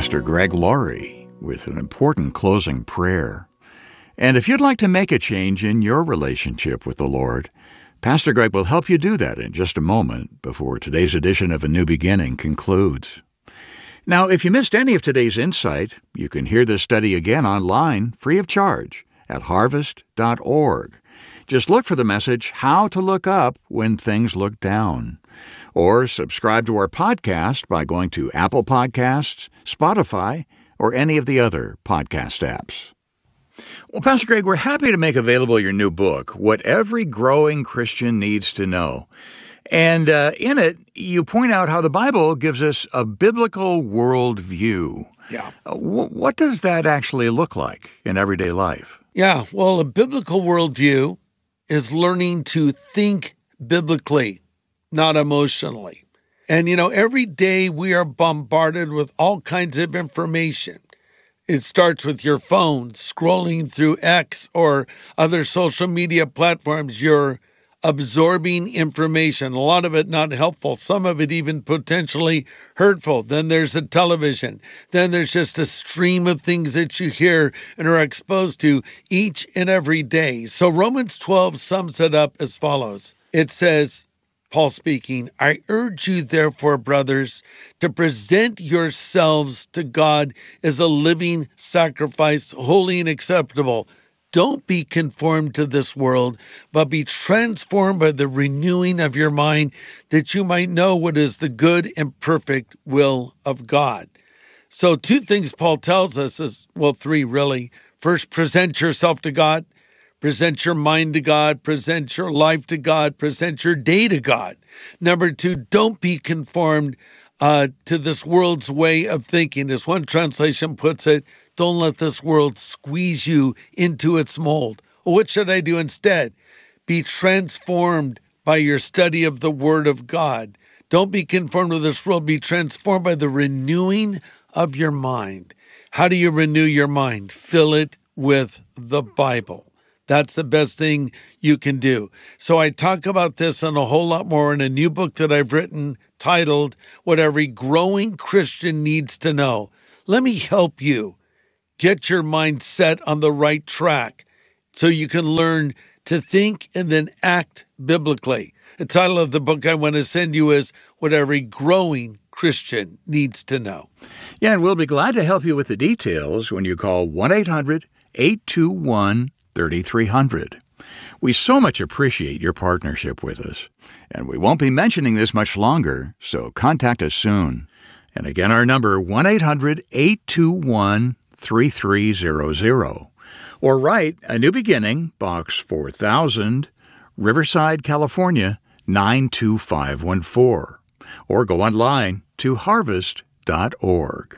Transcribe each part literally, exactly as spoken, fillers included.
Pastor Greg Laurie with an important closing prayer. And if you'd like to make a change in your relationship with the Lord, Pastor Greg will help you do that in just a moment before today's edition of A New Beginning concludes. Now, if you missed any of today's insight, you can hear this study again online free of charge at harvest dot org. Just look for the message, How to Look Up When Things Look Down. Or subscribe to our podcast by going to Apple Podcasts, Spotify, or any of the other podcast apps. Well, Pastor Greg, we're happy to make available your new book, What Every Growing Christian Needs to Know. And uh, in it, you point out how the Bible gives us a biblical worldview. Yeah. Uh, w- what does that actually look like in everyday life? Yeah, well, a biblical worldview is learning to think biblically, not emotionally. And, you know, every day we are bombarded with all kinds of information. It starts with your phone, scrolling through X or other social media platforms. You're absorbing information, a lot of it not helpful, some of it even potentially hurtful. Then there's the television. Then there's just a stream of things that you hear and are exposed to each and every day. So Romans twelve sums it up as follows. It says, Paul speaking, I urge you, therefore, brothers, to present yourselves to God as a living sacrifice, holy and acceptable. Don't be conformed to this world, but be transformed by the renewing of your mind, that you might know what is the good and perfect will of God. So two things Paul tells us is, well, three really. First, present yourself to God. Present your mind to God, present your life to God, present your day to God. Number two, don't be conformed uh, to this world's way of thinking. As one translation puts it, don't let this world squeeze you into its mold. Well, what should I do instead? Be transformed by your study of the Word of God. Don't be conformed to this world. Be transformed by the renewing of your mind. How do you renew your mind? Fill it with the Bible. That's the best thing you can do. So I talk about this and a whole lot more in a new book that I've written titled, What Every Growing Christian Needs to Know. Let me help you get your mind set on the right track so you can learn to think and then act biblically. The title of the book I want to send you is What Every Growing Christian Needs to Know. Yeah, and we'll be glad to help you with the details when you call one eight hundred eight two one thirty-three hundred. We so much appreciate your partnership with us, and we won't be mentioning this much longer, so contact us soon. And again, our number, one eight hundred eight two one thirty-three hundred. Or write A New Beginning, Box four thousand, Riverside, California, nine two five one four. Or go online to harvest dot org.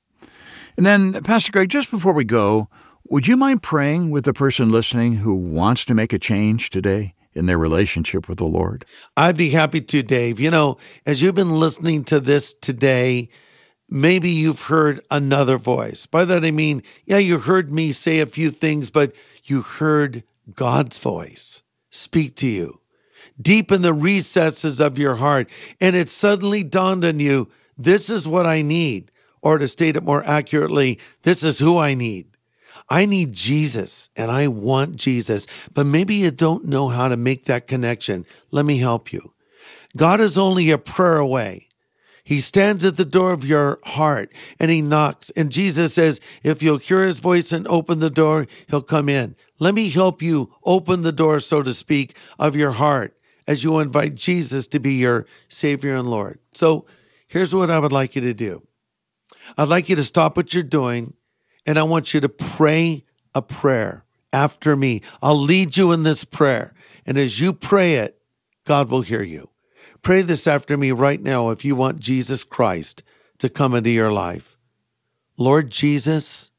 And then, Pastor Greg, just before we go, would you mind praying with the person listening who wants to make a change today in their relationship with the Lord? I'd be happy to, Dave. You know, as you've been listening to this today, maybe you've heard another voice. By that I mean, yeah, you heard me say a few things, but you heard God's voice speak to you deep in the recesses of your heart. And it suddenly dawned on you, this is what I need. Or to state it more accurately, this is who I need. I need Jesus and I want Jesus, but maybe you don't know how to make that connection. Let me help you. God is only a prayer away. He stands at the door of your heart and he knocks. And Jesus says, if you'll hear his voice and open the door, he'll come in. Let me help you open the door, so to speak, of your heart as you invite Jesus to be your Savior and Lord. So here's what I would like you to do. I'd like you to stop what you're doing, and I want you to pray a prayer after me. I'll lead you in this prayer. And as you pray it, God will hear you. Pray this after me right now if you want Jesus Christ to come into your life. Lord Jesus,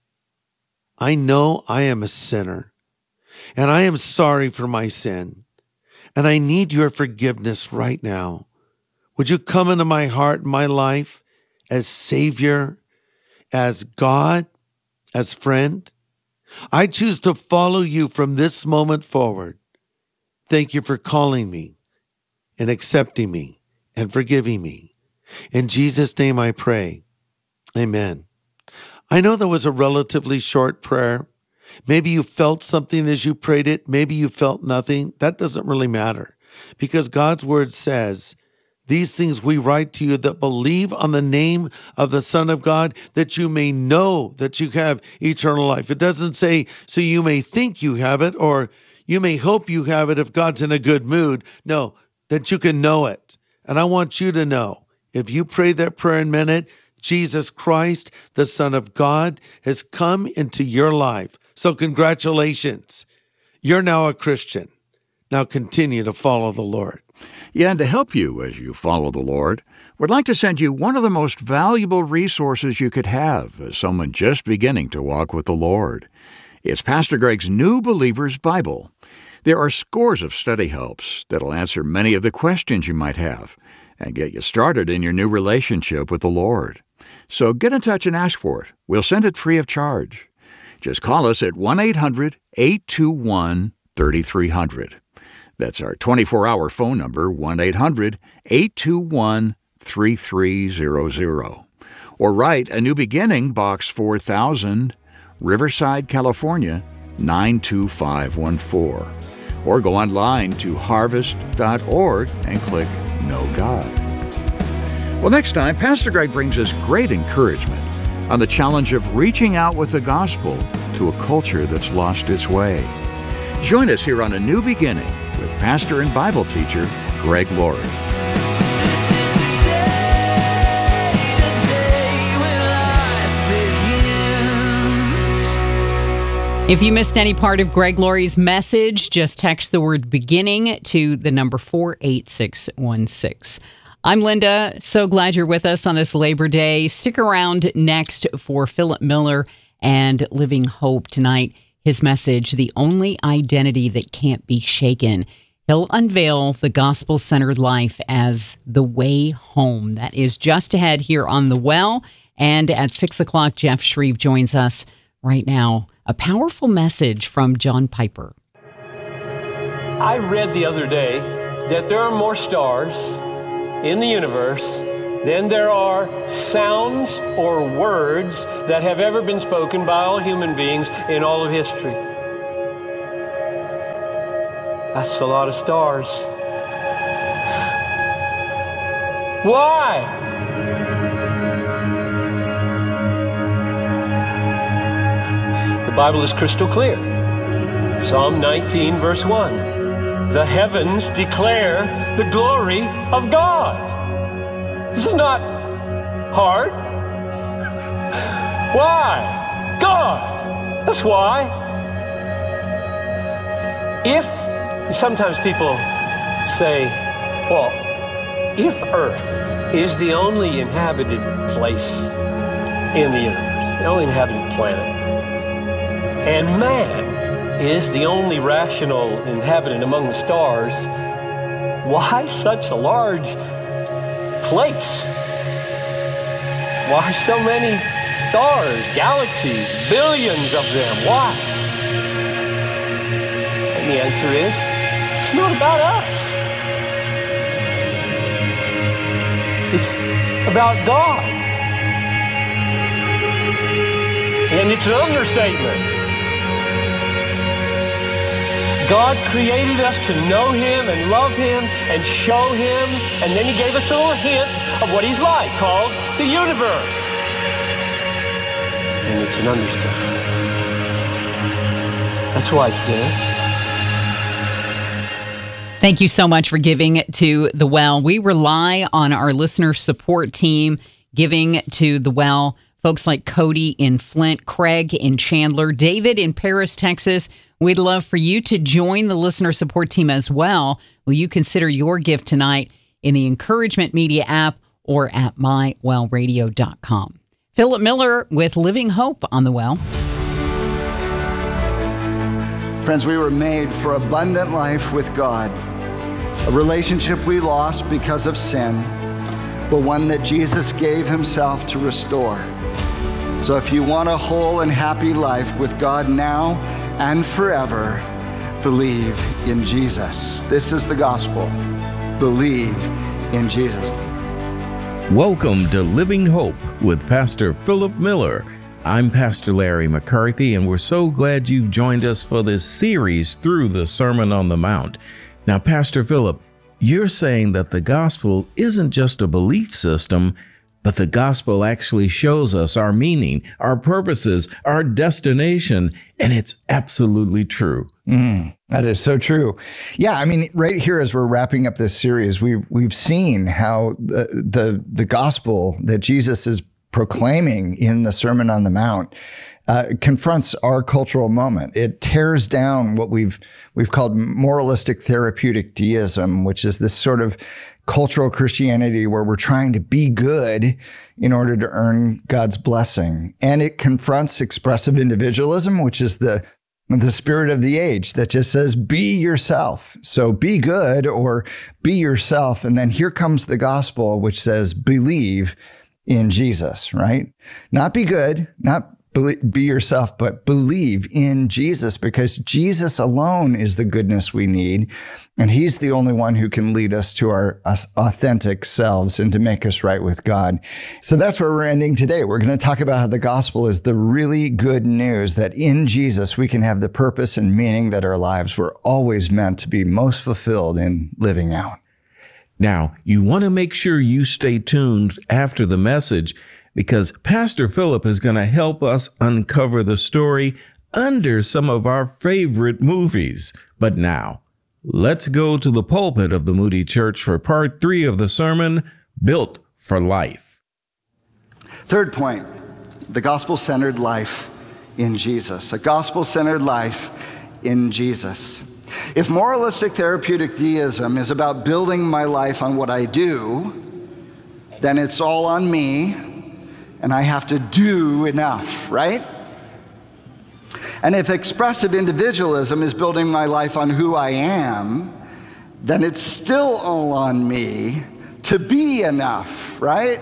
I know I am a sinner, and I am sorry for my sin, and I need your forgiveness right now. Would you come into my heart and my life as Savior, as God, as friend? I choose to follow you from this moment forward. Thank you for calling me and accepting me and forgiving me. In Jesus' name I pray. Amen I know that was a relatively short prayer. Maybe you felt something as you prayed it. Maybe you felt nothing. That doesn't really matter, because God's word says, these things we write to you that believe on the name of the Son of God, that you may know that you have eternal life. It doesn't say, so you may think you have it, or you may hope you have it if God's in a good mood. No, that you can know it. And I want you to know, if you pray that prayer and meant it, Jesus Christ, the Son of God, has come into your life. So congratulations. You're now a Christian. Now continue to follow the Lord. Yeah, and to help you as you follow the Lord, we'd like to send you one of the most valuable resources you could have as someone just beginning to walk with the Lord. It's Pastor Greg's New Believer's Bible. There are scores of study helps that'll answer many of the questions you might have and get you started in your new relationship with the Lord. So get in touch and ask for it. We'll send it free of charge. Just call us at one eight hundred eight two one three three zero zero. That's our twenty-four hour phone number, one eight hundred eight two one three three zero zero. Or write A New Beginning, Box four thousand, Riverside, California, nine two five one four. Or go online to harvest dot org and click Know God. Well, next time, Pastor Greg brings us great encouragement on the challenge of reaching out with the gospel to a culture that's lost its way. Join us here on A New Beginning with pastor and Bible teacher Greg Laurie. If you missed any part of Greg Laurie's message, just text the word beginning to the number four eight six one six. I'm Linda. So glad you're with us on this Labor Day. Stick around next for Philip Miller and Living Hope tonight. His message, The Only Identity That Can't Be Shaken. He'll unveil the gospel-centered life as the way home. That is just ahead here on The Well. And at six o'clock, Jeff Shreve joins us right now. A powerful message from John Piper. I read the other day that there are more stars in the universe than there are sounds or words that have ever been spoken by all human beings in all of history. That's a lot of stars. Why? The Bible is crystal clear. Psalm nineteen, verse one. The heavens declare the glory of God. This is not hard. Why? God. That's why. If, sometimes people say, well, if Earth is the only inhabited place in the universe, the only inhabited planet, and man is the only rational inhabitant among the stars, why such a large place? Why so many stars, galaxies, billions of them? Why? And the answer is, it's not about us. It's about God. And it's an understatement. God created us to know Him and love Him and show Him, and then He gave us a little hint of what He's like, called the universe. And it's an understatement. That's why it's there. Thank you so much for giving to The Well. We rely on our listener support team giving to The Well. Folks like Cody in Flint, Craig in Chandler, David in Paris, Texas. We'd love for you to join the listener support team as well. Will you consider your gift tonight in the Encouragement Media app or at my well radio dot com? Philip Miller with Living Hope on The Well. Friends, we were made for abundant life with God, a relationship we lost because of sin, but one that Jesus gave Himself to restore. So if you want a whole and happy life with God now and forever, believe in Jesus. This is the gospel. Believe in Jesus. Welcome to Living Hope with Pastor Philip Miller. I'm Pastor Larry McCarthy, and we're so glad you've joined us for this series through the Sermon on the Mount. Now, Pastor Philip, you're saying that the gospel isn't just a belief system, but the gospel actually shows us our meaning, our purposes, our destination, and it's absolutely true. Mm, that is so true. Yeah, I mean, right here as we're wrapping up this series, we've we've seen how the the, the gospel that Jesus is proclaiming in the Sermon on the Mount uh, confronts our cultural moment. It tears down what we've we've called moralistic therapeutic deism, which is this sort of cultural Christianity where we're trying to be good in order to earn God's blessing. And it confronts expressive individualism, which is the the spirit of the age that just says, be yourself. So be good or be yourself. And then here comes the gospel, which says, believe in Jesus, right? Not be good, not be yourself, but believe in Jesus, because Jesus alone is the goodness we need. And he's the only one who can lead us to our authentic selves and to make us right with God. So that's where we're ending today. We're going to talk about how the gospel is the really good news that in Jesus, we can have the purpose and meaning that our lives were always meant to be most fulfilled in living out. Now, you want to make sure you stay tuned after the message, because Pastor Philip is going to help us uncover the story under some of our favorite movies. But now, let's go to the pulpit of the Moody Church for part three of the sermon, Built for Life. Third point, the gospel-centered life in Jesus. A gospel-centered life in Jesus. If moralistic therapeutic deism is about building my life on what I do, then it's all on me, and I have to do enough, right? And if expressive individualism is building my life on who I am, then it's still all on me to be enough, right?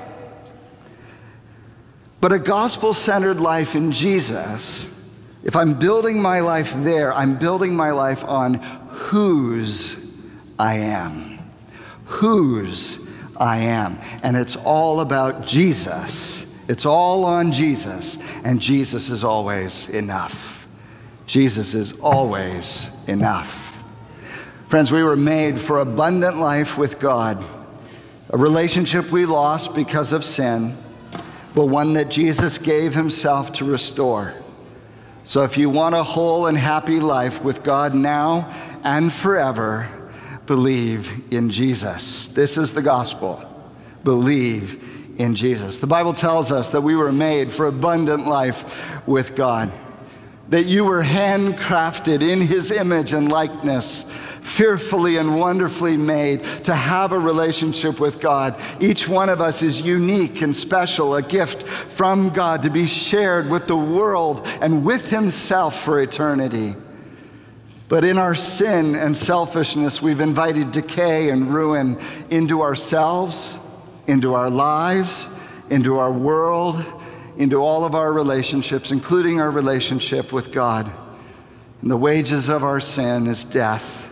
But a gospel-centered life in Jesus, if I'm building my life there, I'm building my life on whose I am. Whose I am. And it's all about Jesus. It's all on Jesus, and Jesus is always enough. Jesus is always enough. Friends, we were made for abundant life with God, a relationship we lost because of sin, but one that Jesus gave himself to restore. So if you want a whole and happy life with God now and forever, believe in Jesus. This is the gospel. Believe in Jesus. The Bible tells us that we were made for abundant life with God, that you were handcrafted in his image and likeness, fearfully and wonderfully made to have a relationship with God. Each one of us is unique and special, a gift from God to be shared with the world and with himself for eternity. But in our sin and selfishness, we've invited decay and ruin into ourselves, into our lives, into our world, into all of our relationships, including our relationship with God. And the wages of our sin is death.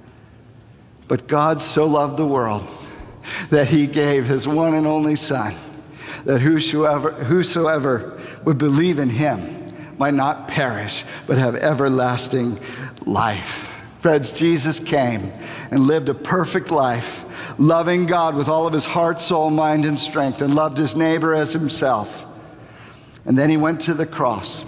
But God so loved the world that he gave his one and only Son, that whosoever, whosoever would believe in him might not perish, but have everlasting life. Friends, Jesus came and lived a perfect life, loving God with all of his heart, soul, mind, and strength, and loved his neighbor as himself. And then he went to the cross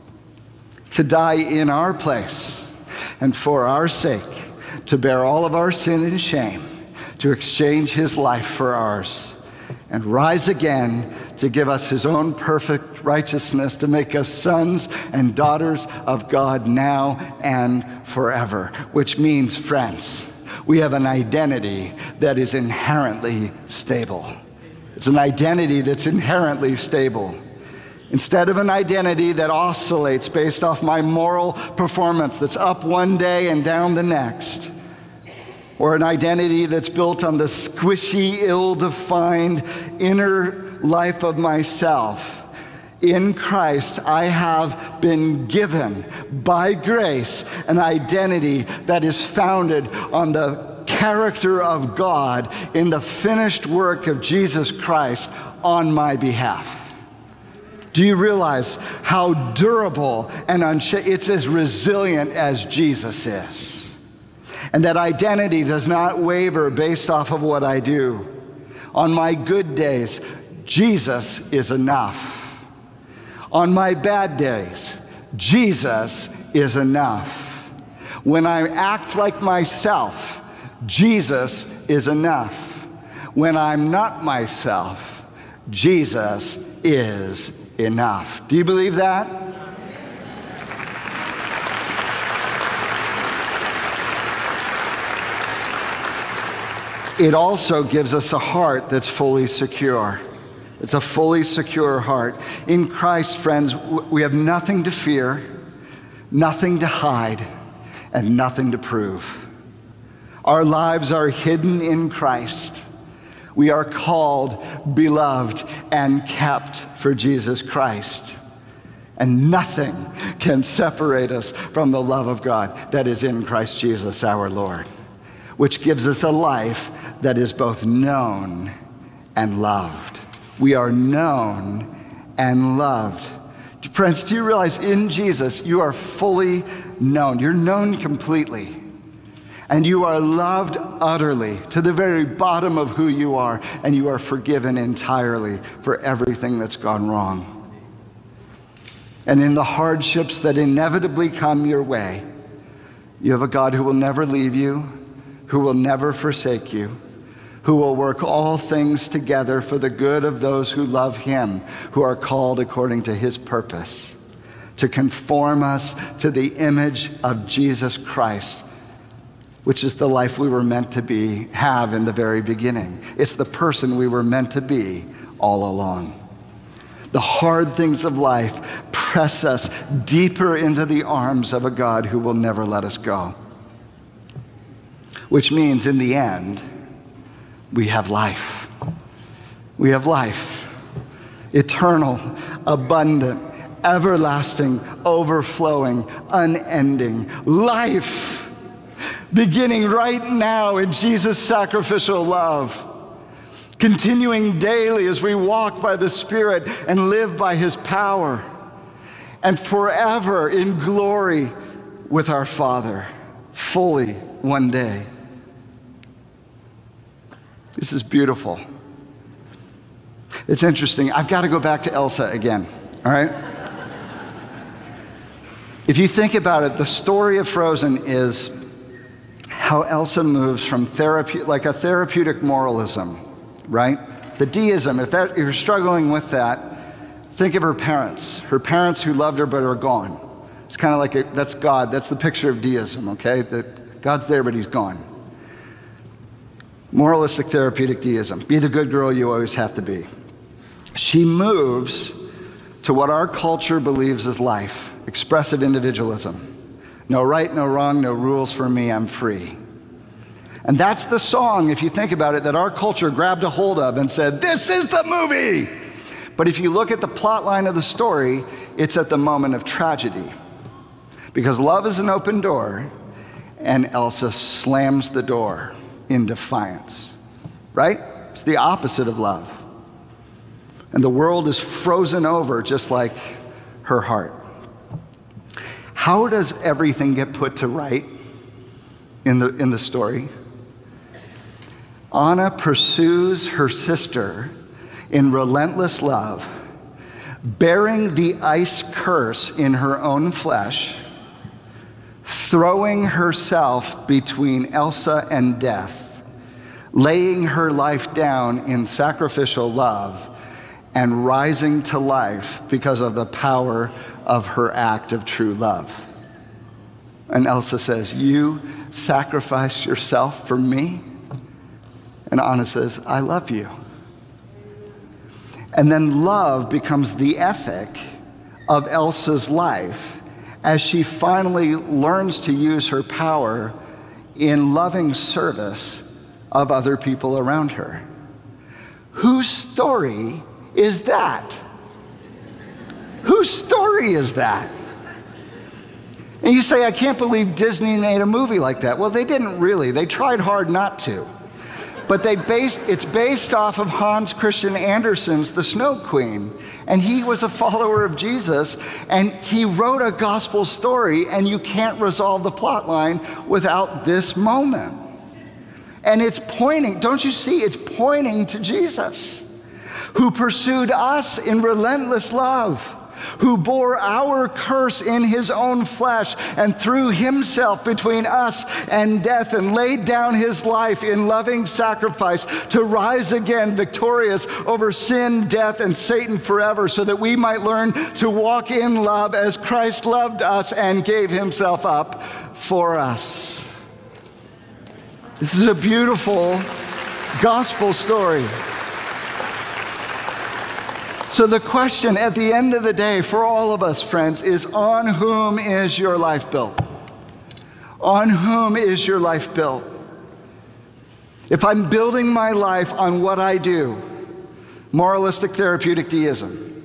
to die in our place and for our sake, to bear all of our sin and shame, to exchange his life for ours, and rise again to give us his own perfect righteousness, to make us sons and daughters of God now and forever. Which means, friends, we have an identity that is inherently stable. It's an identity that's inherently stable. Instead of an identity that oscillates based off my moral performance that's up one day and down the next, or an identity that's built on the squishy, ill-defined inner life of myself, in Christ, I have been given by grace an identity that is founded on the character of God in the finished work of Jesus Christ on my behalf. Do you realize how durable and unsha- it's as resilient as Jesus is? And that identity does not waver based off of what I do. On my good days, Jesus is enough. On my bad days, Jesus is enough. When I act like myself, Jesus is enough. When I'm not myself, Jesus is enough. Do you believe that? It also gives us a heart that's fully secure. It's a fully secure heart. In Christ, friends, we have nothing to fear, nothing to hide, and nothing to prove. Our lives are hidden in Christ. We are called, beloved, and kept for Jesus Christ. And nothing can separate us from the love of God that is in Christ Jesus our Lord, which gives us a life that is both known and loved. We are known and loved. Friends, do you realize in Jesus you are fully known? You're known completely. And you are loved utterly to the very bottom of who you are, and you are forgiven entirely for everything that's gone wrong. And in the hardships that inevitably come your way, you have a God who will never leave you, who will never forsake you, who will work all things together for the good of those who love him, who are called according to his purpose, to conform us to the image of Jesus Christ, which is the life we were meant to be, have in the very beginning. It's the person we were meant to be all along. The hard things of life press us deeper into the arms of a God who will never let us go. Which means in the end, we have life. We have life. Eternal, abundant, everlasting, overflowing, unending life. Beginning right now in Jesus' sacrificial love. Continuing daily as we walk by the Spirit and live by his power. And forever in glory with our Father, fully one day. This is beautiful. It's interesting. I've got to go back to Elsa again, all right? If you think about it, the story of Frozen is how Elsa moves from therapy, like a therapeutic moralism, right? The deism, if, that, if you're struggling with that, think of her parents. Her parents who loved her but are gone. It's kind of like, a, that's God. That's the picture of deism, okay? That God's there but he's gone. Moralistic therapeutic deism. Be the good girl you always have to be. She moves to what our culture believes is life, expressive individualism. No right, no wrong, no rules for me, I'm free. And that's the song, if you think about it, that our culture grabbed a hold of and said, this is the movie. But if you look at the plot line of the story, it's at the moment of tragedy. Because love is an open door, and Elsa slams the door in defiance, right? It's the opposite of love. And the world is frozen over just like her heart. How does everything get put to right in the, in the story? Anna pursues her sister in relentless love, bearing the ice curse in her own flesh, throwing herself between Elsa and death, laying her life down in sacrificial love, and rising to life because of the power of her act of true love. And Elsa says, you sacrificed yourself for me? And Anna says, I love you. And then love becomes the ethic of Elsa's life as she finally learns to use her power in loving service of other people around her. Whose story is that? Whose story is that? And you say, I can't believe Disney made a movie like that. Well, they didn't really. They tried hard not to. But they base, it's based off of Hans Christian Andersen's The Snow Queen. And he was a follower of Jesus, and he wrote a gospel story, and you can't resolve the plot line without this moment. And it's pointing, don't you see, it's pointing to Jesus, who pursued us in relentless love, who bore our curse in his own flesh and threw himself between us and death and laid down his life in loving sacrifice to rise again victorious over sin, death, and Satan forever, so that we might learn to walk in love as Christ loved us and gave himself up for us. This is a beautiful gospel story. So the question at the end of the day for all of us, friends, is on whom is your life built? On whom is your life built? If I'm building my life on what I do, moralistic therapeutic deism,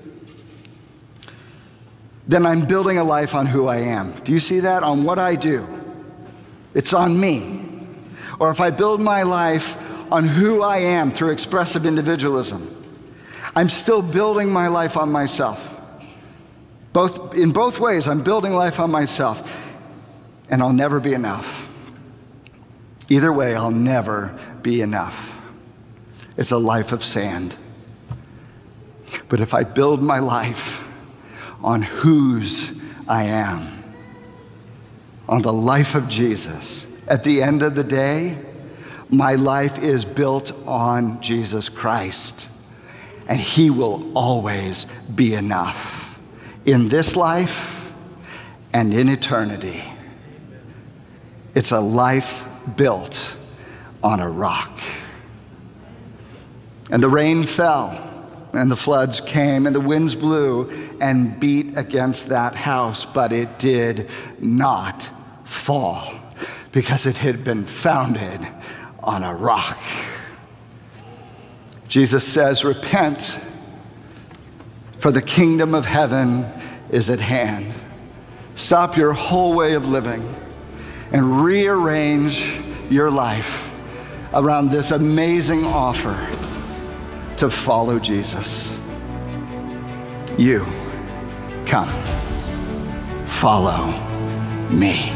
then I'm building a life on who I am. Do you see that? On what I do. It's on me. Or if I build my life on who I am through expressive individualism, I'm still building my life on myself. Both, in both ways, I'm building life on myself, and I'll never be enough. Either way, I'll never be enough. It's a life of sand. But if I build my life on whose I am, on the life of Jesus, at the end of the day, my life is built on Jesus Christ. And he will always be enough in this life and in eternity. It's a life built on a rock. And the rain fell, and the floods came, and the winds blew and beat against that house, but it did not fall because it had been founded on a rock. Jesus says, repent, for the kingdom of heaven is at hand. Stop your whole way of living and rearrange your life around this amazing offer to follow Jesus. You, come, follow me.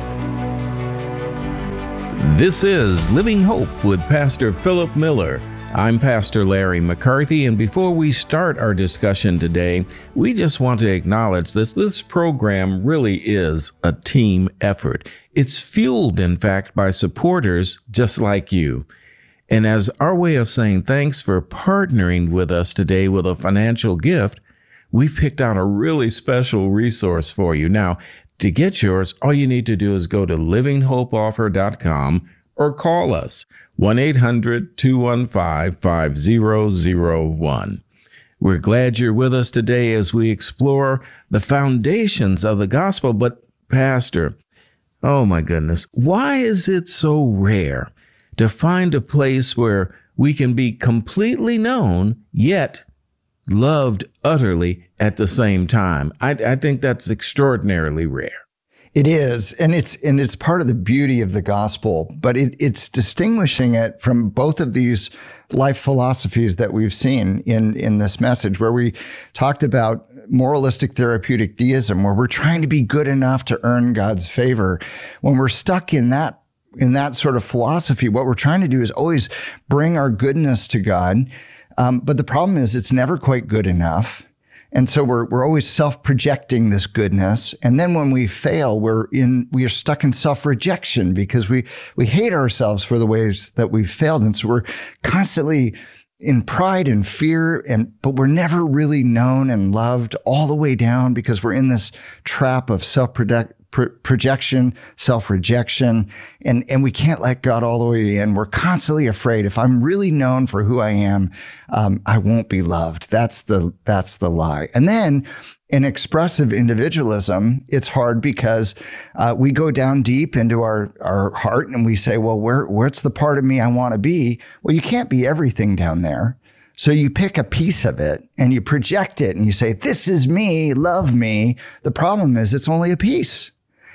This is Living Hope with Pastor Philip Miller. I'm Pastor Larry McCarthy, and before we start our discussion today, we just want to acknowledge this. This program really is a team effort. It's fueled, in fact, by supporters just like you. And as our way of saying thanks for partnering with us today with a financial gift, we've picked out a really special resource for you. Now, to get yours, all you need to do is go to living hope offer dot com or call us, one eight hundred two one five five zero zero one. We're glad you're with us today as we explore the foundations of the gospel. But, Pastor, oh my goodness, why is it so rare to find a place where we can be completely known, yet loved utterly at the same time? I, I think that's extraordinarily rare. It is, and it's and it's part of the beauty of the gospel, but it, it's distinguishing it from both of these life philosophies that we've seen in, in this message, where we talked about moralistic therapeutic deism, where we're trying to be good enough to earn God's favor. When we're stuck in that in that sort of philosophy, what we're trying to do is always bring our goodness to God. Um, but the problem is it's never quite good enough. And so we're we're always self-projecting this goodness. And then when we fail, we're in we are stuck in self-rejection because we we hate ourselves for the ways that we've failed. And so we're constantly in pride and fear, and but we're never really known and loved all the way down because we're in this trap of self-project projection, self-rejection, and, and we can't let God all the way in. We're constantly afraid if I'm really known for who I am, um, I won't be loved. That's the, that's the lie. And then in expressive individualism, it's hard because uh, we go down deep into our, our heart and we say, well, where, where's the part of me I want to be? Well, you can't be everything down there. So you pick a piece of it and you project it and you say, this is me, love me. The problem is it's only a piece.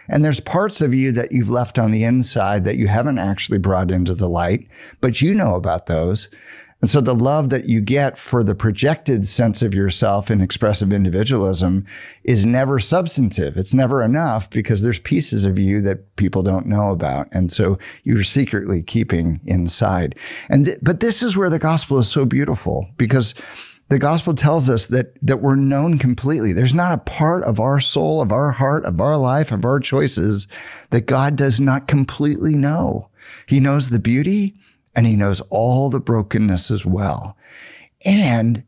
And there's parts of you that you've left on the inside that you haven't actually brought into the light, but you know about those. And so the love that you get for the projected sense of yourself in expressive individualism is never substantive. It's never enough because there's pieces of you that people don't know about. And so you're secretly keeping inside. And th- but this is where the gospel is so beautiful, because the gospel tells us that, that we're known completely. There's not a part of our soul, of our heart, of our life, of our choices that God does not completely know. He knows the beauty, and he knows all the brokenness as well. And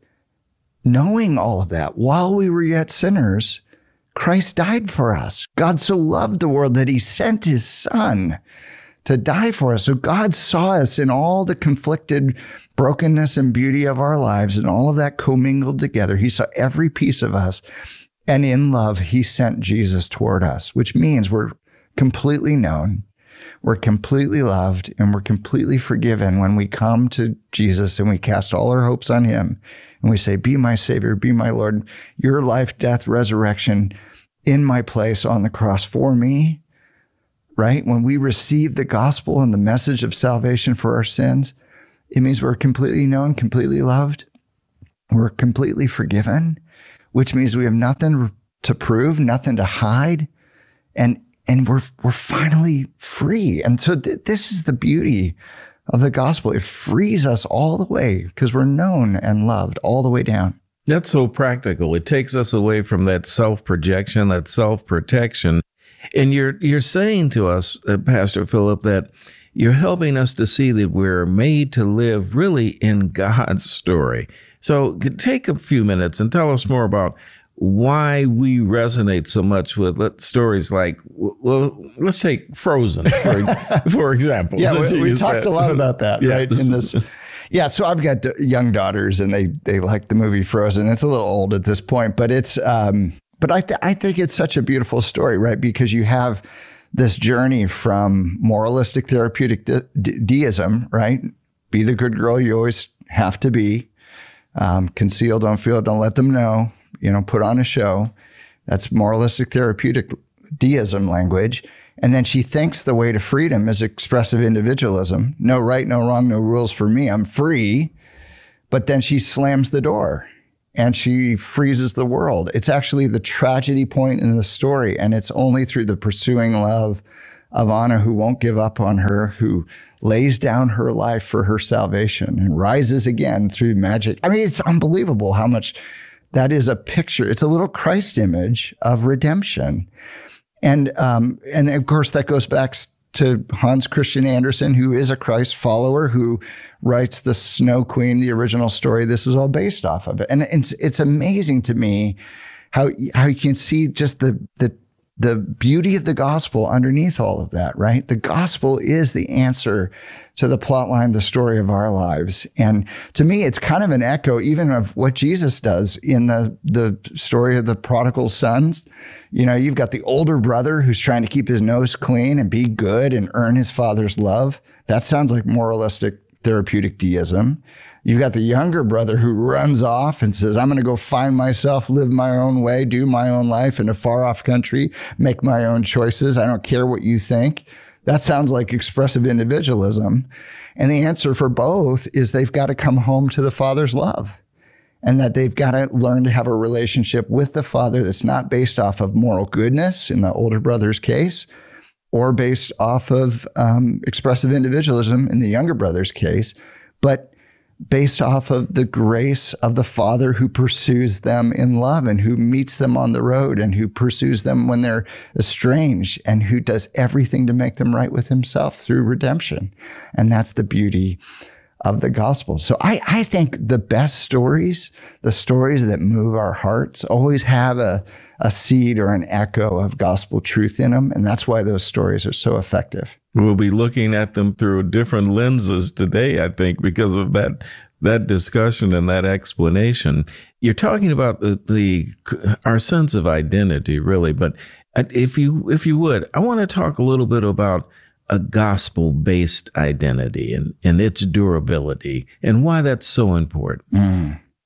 knowing all of that, while we were yet sinners, Christ died for us. God so loved the world that he sent his son to die for us. So God saw us in all the conflicted brokenness and beauty of our lives, and all of that commingled together. He saw every piece of us. And in love, he sent Jesus toward us, which means we're completely known. We're completely loved, and we're completely forgiven when we come to Jesus and we cast all our hopes on him and we say, be my Savior, be my Lord, your life, death, resurrection in my place on the cross for me, right? When we receive the gospel and the message of salvation for our sins, it means we're completely known, completely loved. We're completely forgiven, which means we have nothing to prove, nothing to hide. And And we're we're finally free. And so th- this is the beauty of the gospel. It frees us all the way because we're known and loved all the way down. That's so practical. It takes us away from that self-projection, that self-protection. And you're you're saying to us, uh, Pastor Philip, that you're helping us to see that we're made to live really in God's story. So take a few minutes and tell us more about why we resonate so much with stories like, well, let's take Frozen, for, for example. Yeah, we, we talked that. a lot about that, yeah, right? In this, yeah, so I've got young daughters, and they they like the movie Frozen. It's a little old at this point, but it's, um, but I th- I think it's such a beautiful story, right? Because you have this journey from moralistic therapeutic de- de- deism, right? Be the good girl you always have to be. Um, conceal, don't feel, don't let them know. You know, put on a show. That's moralistic therapeutic deism language. And then she thinks the way to freedom is expressive individualism. No right, no wrong, no rules for me. I'm free. But then she slams the door and she freezes the world. It's actually the tragedy point in the story. And it's only through the pursuing love of Anna, who won't give up on her, who lays down her life for her salvation and rises again through magic. I mean, it's unbelievable how much that is a picture. It's a little Christ image of redemption. And, um, and of course, that goes back to Hans Christian Andersen, who is a Christ follower, who writes the Snow Queen, the original story. This is all based off of it. And it's, it's amazing to me how, how you can see just the, the, the beauty of the gospel underneath all of that, right? The gospel is the answer to the plot line, the story of our lives. And to me, it's kind of an echo even of what Jesus does in the, the story of the prodigal sons. You know, you've got the older brother who's trying to keep his nose clean and be good and earn his father's love. That sounds like moralistic therapeutic deism. You've got the younger brother who runs off and says, I'm going to go find myself, live my own way, do my own life in a far off country, make my own choices. I don't care what you think. That sounds like expressive individualism. And the answer for both is they've got to come home to the Father's love, and that they've got to learn to have a relationship with the Father that's not based off of moral goodness in the older brother's case, or based off of um, expressive individualism in the younger brother's case, but based off of the grace of the Father who pursues them in love and who meets them on the road and who pursues them when they're estranged and who does everything to make them right with himself through redemption. And that's the beauty of the gospel. So I, I think the best stories, the stories that move our hearts, always have a, a seed or an echo of gospel truth in them. And that's why those stories are so effective. We'll be looking at them through different lenses today, I think, because of that that discussion and that explanation. You're talking about the, the our sense of identity, really. But if you if you would, I want to talk a little bit about a gospel-based identity and, and its durability and why that's so important. Mm.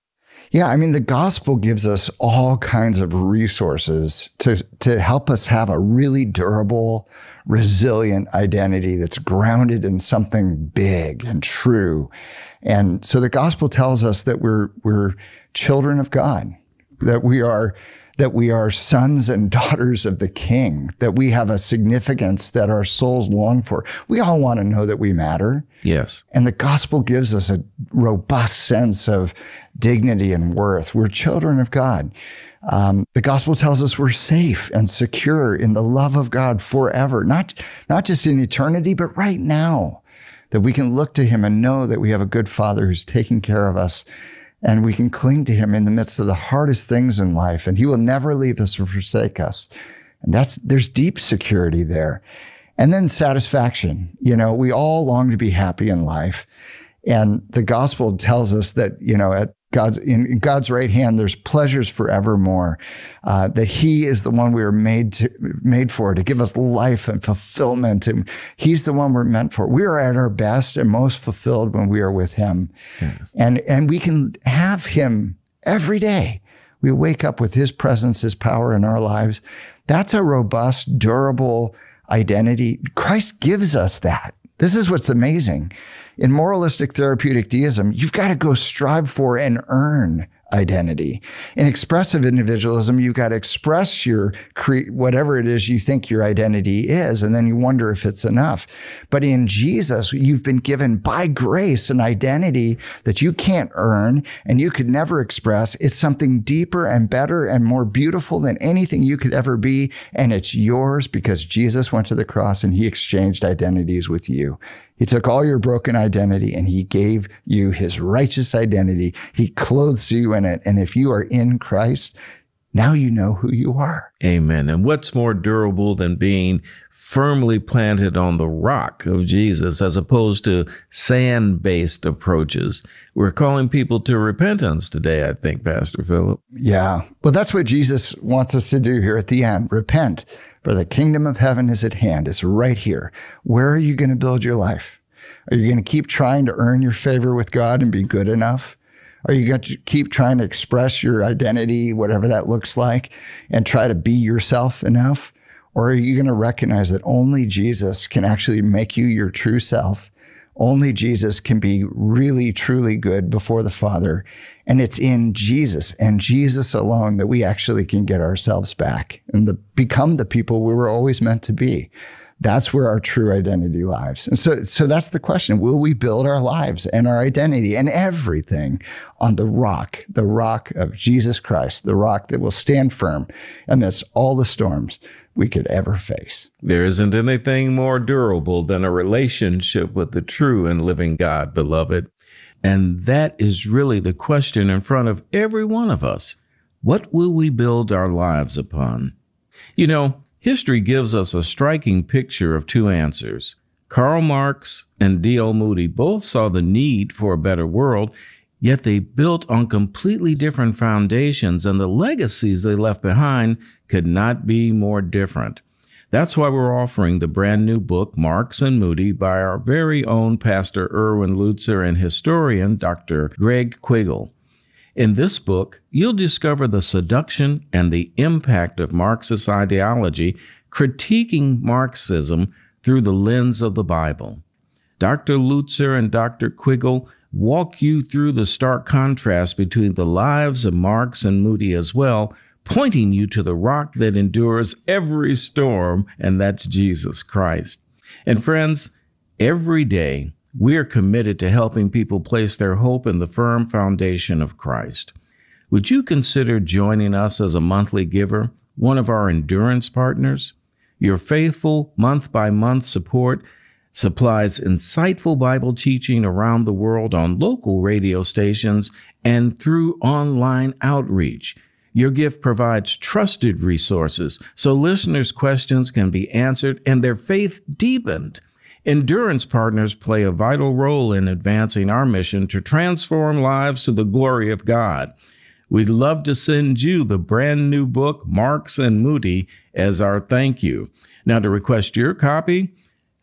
Yeah, I mean, the gospel gives us all kinds of resources to, to help us have a really durable, resilient identity that's grounded in something big and true. And so the gospel tells us that we're, we're children of God, that we are, that we are sons and daughters of the King, that we have a significance that our souls long for. We all want to know that we matter. Yes. And the gospel gives us a robust sense of dignity and worth. We're children of God. Um, the gospel tells us we're safe and secure in the love of God forever, not, not just in eternity, but right now, that we can look to him and know that we have a good Father who's taking care of us, and we can cling to him in the midst of the hardest things in life, and he will never leave us or forsake us. And that's, there's deep security there. And then satisfaction. You know, we all long to be happy in life. And the gospel tells us that, you know, at God's, in God's right hand, there's pleasures forevermore, uh, that he is the one we are made to, made for, to give us life and fulfillment. And he's the one we're meant for. We are at our best and most fulfilled when we are with him. Yes. And, and we can have him every day. We wake up with his presence, his power in our lives. That's a robust, durable identity. Christ gives us that. This is what's amazing. In moralistic therapeutic deism, you've got to go strive for and earn identity. In expressive individualism, you've got to express your cre- whatever it is you think your identity is, and then you wonder if it's enough. But in Jesus, you've been given by grace an identity that you can't earn and you could never express. It's something deeper and better and more beautiful than anything you could ever be, and it's yours because Jesus went to the cross and he exchanged identities with you. He took all your broken identity and he gave you his righteous identity. He clothes you in it. And if you are in Christ, now you know who you are. Amen. And what's more durable than being firmly planted on the rock of Jesus as opposed to sand-based approaches? We're calling people to repentance today, I think, Pastor Philip. Yeah. Well, that's what Jesus wants us to do here at the end. Repent, for the kingdom of heaven is at hand. It's right here. Where are you going to build your life? Are you going to keep trying to earn your favor with God and be good enough? Are you going to keep trying to express your identity, whatever that looks like, and try to be yourself enough? Or are you going to recognize that only Jesus can actually make you your true self? Only Jesus can be really, truly good before the Father. And it's in Jesus and Jesus alone that we actually can get ourselves back and the, become the people we were always meant to be. That's where our true identity lies. And so, so that's the question. Will we build our lives and our identity and everything on the rock, the rock of Jesus Christ, the rock that will stand firm amidst all the storms we could ever face? There isn't anything more durable than a relationship with the true and living God, beloved. And that is really the question in front of every one of us. What will we build our lives upon? You know, history gives us a striking picture of two answers. Karl Marx and D L Moody both saw the need for a better world, yet they built on completely different foundations, and the legacies they left behind could not be more different. That's why we're offering the brand new book, Marx and Moody, by our very own Pastor Erwin Lutzer and historian Doctor Greg Quiggle. In this book, you'll discover the seduction and the impact of Marxist ideology, critiquing Marxism through the lens of the Bible. Doctor Lutzer and Doctor Quiggle walk you through the stark contrast between the lives of Marx and Moody as well, pointing you to the rock that endures every storm, and that's Jesus Christ. And friends, every day, we are committed to helping people place their hope in the firm foundation of Christ. Would you consider joining us as a monthly giver, one of our endurance partners? Your faithful month-by-month support supplies insightful Bible teaching around the world on local radio stations and through online outreach. Your gift provides trusted resources so listeners' questions can be answered and their faith deepened. Endurance partners play a vital role in advancing our mission to transform lives to the glory of God. We'd love to send you the brand new book, Marx and Moody, as our thank you. Now, to request your copy,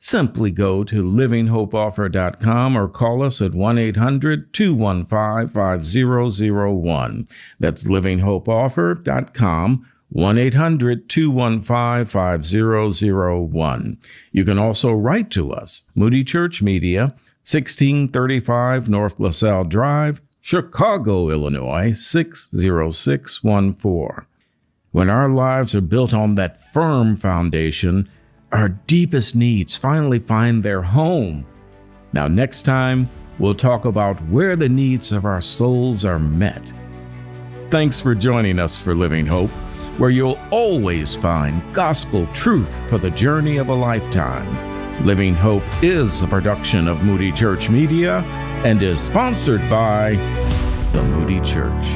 simply go to living hope offer dot com or call us at one eight hundred two one five five zero zero one. That's living hope offer dot com, one eight hundred two one five five zero zero one. You can also write to us, Moody Church Media, sixteen thirty-five North LaSalle Drive, Chicago, Illinois, six zero six one four. When our lives are built on that firm foundation, our deepest needs finally find their home. Now, next time, we'll talk about where the needs of our souls are met. Thanks for joining us for Living Hope, where you'll always find gospel truth for the journey of a lifetime. Living Hope is a production of Moody Church Media and is sponsored by the Moody Church.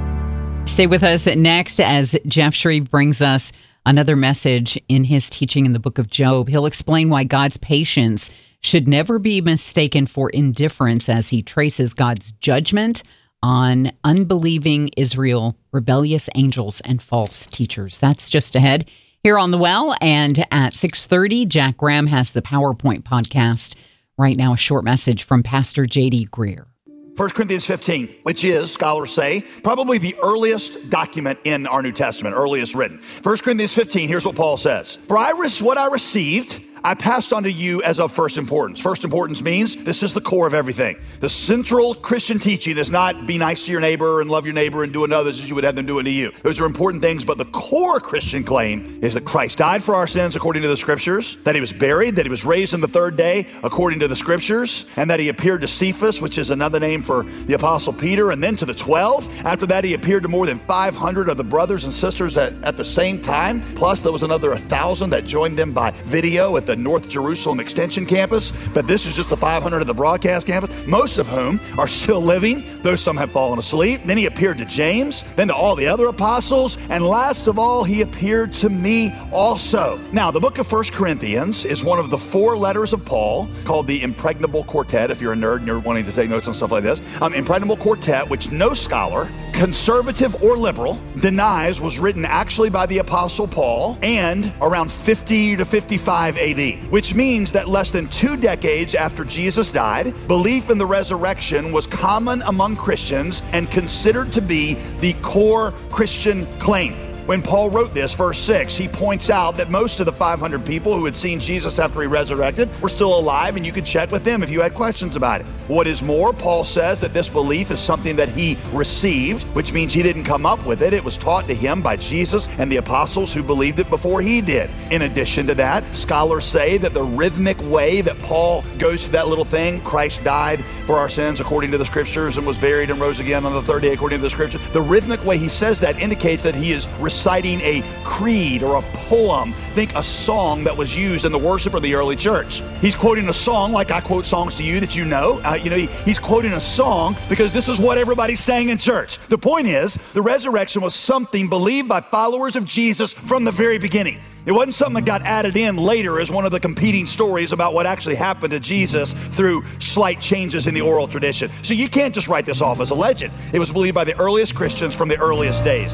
Stay with us next as Jeff Shreve brings us another message in his teaching in the book of Job. He'll explain why God's patience should never be mistaken for indifference as he traces God's judgment on unbelieving Israel, rebellious angels, and false teachers. That's just ahead here on The Well. And at six thirty, Jack Graham has the PowerPoint podcast. Right now, a short message from Pastor J D Greer. First Corinthians fifteen, which is, scholars say, probably the earliest document in our New Testament, earliest written. First Corinthians fifteen, here's what Paul says. For I re- what I received, I passed on to you as of first importance. First importance means this is the core of everything. The central Christian teaching is not be nice to your neighbor and love your neighbor and do unto others as you would have them do unto you. Those are important things, but the core Christian claim is that Christ died for our sins according to the scriptures, that he was buried, that he was raised on the third day according to the scriptures, and that he appeared to Cephas, which is another name for the apostle Peter, and then to the twelve. After that, he appeared to more than five hundred of the brothers and sisters at, at the same time. Plus, there was another one thousand that joined them by video at the North Jerusalem Extension Campus, but this is just the five hundred of the broadcast campus, most of whom are still living, though some have fallen asleep. Then he appeared to James, then to all the other apostles, and last of all, he appeared to me also. Now, the book of First Corinthians is one of the four letters of Paul called the Impregnable Quartet, if you're a nerd and you're wanting to take notes on stuff like this. Um, Impregnable Quartet, which no scholar, conservative or liberal, denies was written actually by the apostle Paul and around fifty to fifty-five A D, which means that less than two decades after Jesus died, belief in the resurrection was common among Christians and considered to be the core Christian claim. When Paul wrote this, verse six, he points out that most of the five hundred people who had seen Jesus after he resurrected were still alive, and you could check with them if you had questions about it. What is more, Paul says that this belief is something that he received, which means he didn't come up with it. It was taught to him by Jesus and the apostles who believed it before he did. In addition to that, scholars say that the rhythmic way that Paul goes through that little thing, Christ died for our sins according to the scriptures and was buried and rose again on the third day according to the scriptures, the rhythmic way he says that indicates that he is reciting a creed or a poem. Think a song that was used in the worship of the early church. He's quoting a song like I quote songs to you that you know. Uh, you know, he, he's quoting a song because this is what everybody sang in church. The point is, the resurrection was something believed by followers of Jesus from the very beginning. It wasn't something that got added in later as one of the competing stories about what actually happened to Jesus through slight changes in the oral tradition. So you can't just write this off as a legend. It was believed by the earliest Christians from the earliest days.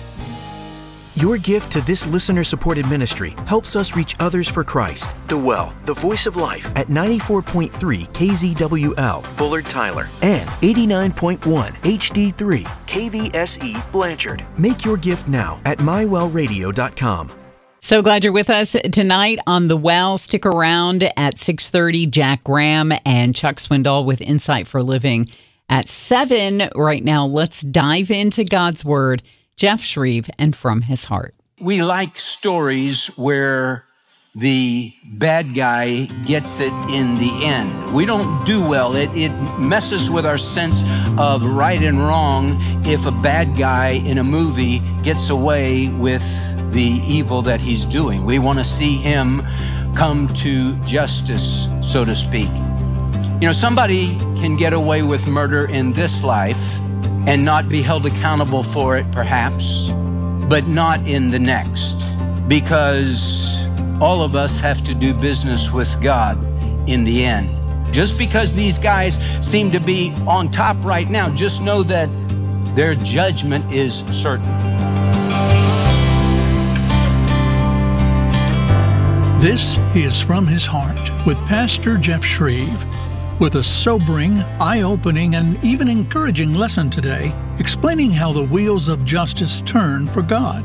Your gift to this listener-supported ministry helps us reach others for Christ. The Well, the voice of life, at ninety-four point three K Z W L, Bullard Tyler, and eighty-nine point one H D three K V S E Blanchard. Make your gift now at my well radio dot com. So glad you're with us tonight on The Well. Stick around at six thirty. Jack Graham and Chuck Swindoll with Insight for Living at seven. Right now, let's dive into God's Word. Jeff Shreve and From His Heart. We like stories where the bad guy gets it in the end. We don't do well. It, it messes with our sense of right and wrong if a bad guy in a movie gets away with the evil that he's doing. We want to see him come to justice, so to speak. You know, somebody can get away with murder in this life and not be held accountable for it, perhaps, but not in the next, because all of us have to do business with God in the end. Just because these guys seem to be on top right now, just know that their judgment is certain. This is From His Heart with Pastor Jeff Shreve, with a sobering, eye-opening, and even encouraging lesson today, explaining how the wheels of justice turn for God.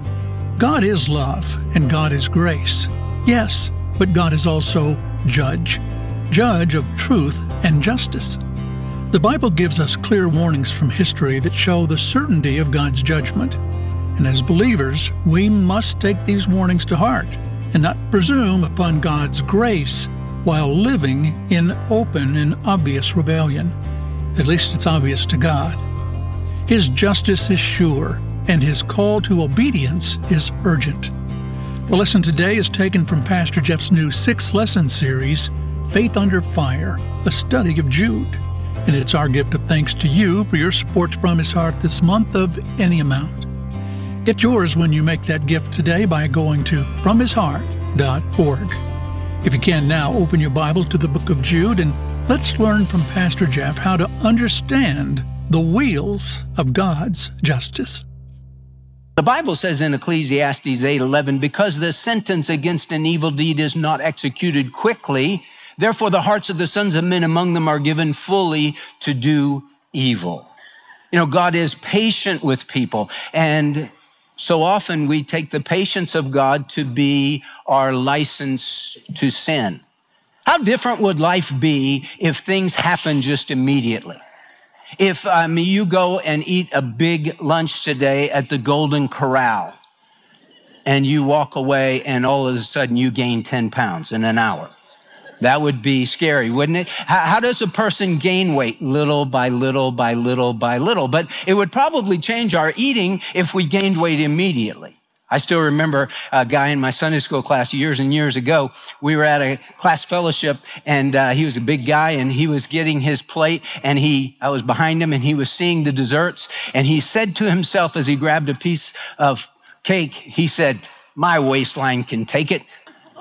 God is love, and God is grace. Yes, but God is also judge, judge of truth and justice. The Bible gives us clear warnings from history that show the certainty of God's judgment. And as believers, we must take these warnings to heart and not presume upon God's grace while living in open and obvious rebellion. At least it's obvious to God. His justice is sure, and His call to obedience is urgent. The lesson today is taken from Pastor Jeff's new six-lesson series, Faith Under Fire, a study of Jude. And it's our gift of thanks to you for your support from His Heart this month of any amount. Get yours when you make that gift today by going to from his heart dot org. If you can now, open your Bible to the book of Jude and let's learn from Pastor Jeff how to understand the wheels of God's justice. The Bible says in Ecclesiastes eight eleven, because the sentence against an evil deed is not executed quickly, therefore the hearts of the sons of men among them are given fully to do evil. You know, God is patient with people, and so often we take the patience of God to be our license to sin. How different would life be if things happen just immediately? If um, you go and eat a big lunch today at the Golden Corral and you walk away and all of a sudden you gain ten pounds in an hour. That would be scary, wouldn't it? How, how does a person gain weight? Little by little by little by little. But it would probably change our eating if we gained weight immediately. I still remember a guy in my Sunday school class years and years ago. We were at a class fellowship, and uh, he was a big guy, and he was getting his plate, and he, I was behind him, and he was seeing the desserts, and he said to himself as he grabbed a piece of cake, he said, "My waistline can take it."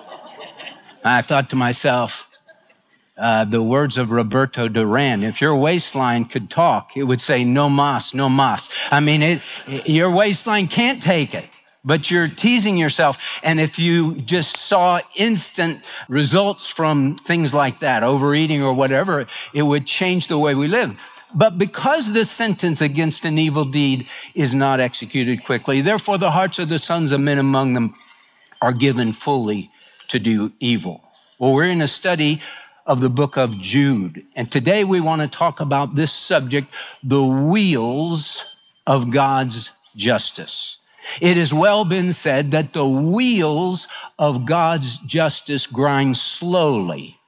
I thought to myself, uh, the words of Roberto Duran, if your waistline could talk, it would say, no mas, no mas. I mean, it, your waistline can't take it, but you're teasing yourself. And if you just saw instant results from things like that, overeating or whatever, it would change the way we live. But because the sentence against an evil deed is not executed quickly, therefore the hearts of the sons of men among them are given fully to do evil. Well, we're in a study of the book of Jude, and today we want to talk about this subject, the wheels of God's justice. It has well been said that the wheels of God's justice grind slowly,